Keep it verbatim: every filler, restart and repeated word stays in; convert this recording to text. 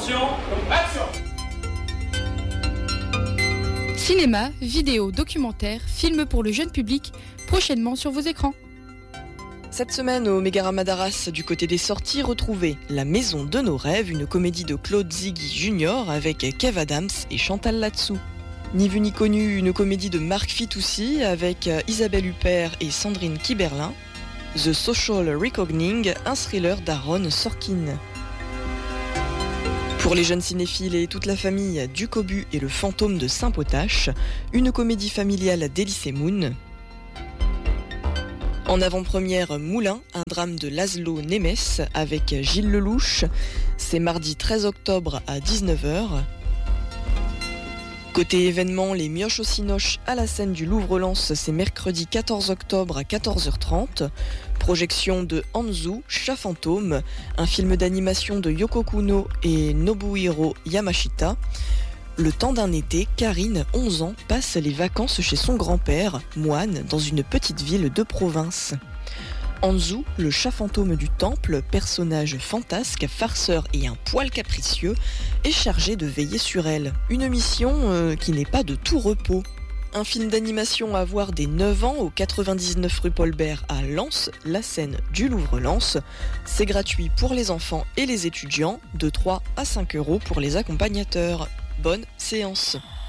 Attention, action! Cinéma, vidéo, documentaire, films pour le jeune public, prochainement sur vos écrans. Cette semaine, au Mégarama d'Arras, du côté des sorties, retrouvez La Maison de nos rêves, une comédie de Claude Ziggy junior avec Kev Adams et Chantal Latsou. Ni vu ni connu, une comédie de Marc Fitoussi avec Isabelle Huppert et Sandrine Kiberlin. The Social Reckoning, un thriller d'Aaron Sorkin. Pour les jeunes cinéphiles et toute la famille, Du Cobu et le fantôme de Saint-Potache, une comédie familiale d'Elysée Moon. En avant-première, Moulin, un drame de Laszlo Nemes avec Gilles Lelouch. C'est mardi treize octobre à dix-neuf heures. Côté événement, les Mioches au Cinoche à la scène du Louvre-Lens, c'est mercredi quatorze octobre à quatorze heures trente. Projection de Anzu, Chat fantôme, un film d'animation de Yoko Kuno et Nobuhiro Yamashita. Le temps d'un été, Karine, onze ans, passe les vacances chez son grand-père, moine, dans une petite ville de province. Anzu, le chat fantôme du temple, personnage fantasque, farceur et un poil capricieux, est chargé de veiller sur elle. Une mission euh, qui n'est pas de tout repos. Un film d'animation à voir dès neuf ans au quatre-vingt-dix-neuf rue Paul Bert à Lens, la scène du Louvre-Lens. C'est gratuit pour les enfants et les étudiants, de trois à cinq euros pour les accompagnateurs. Bonne séance.